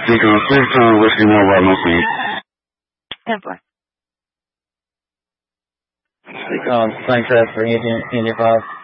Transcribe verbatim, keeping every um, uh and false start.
Speaking of Swift Town, Whiskey More Rob Mustang. ten four. Um, Spine Trust for Indian, Indian five.